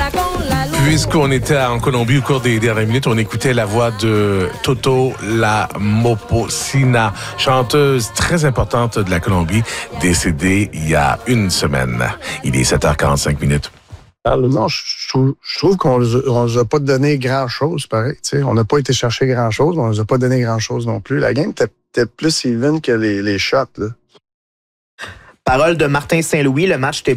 Puisqu'on était en Colombie au cours des dernières minutes, on écoutait la voix de Toto La Moposina, chanteuse très importante de la Colombie, décédée il y a une semaine. Il est 7h45 minutes. Non, je trouve qu'on ne nous a pas donné grand-chose, pareil. T'sais. On n'a pas été chercher grand-chose, mais on ne nous a pas donné grand-chose non plus. La game était plus even que les shots. Là. Parole de Martin Saint-Louis, le match était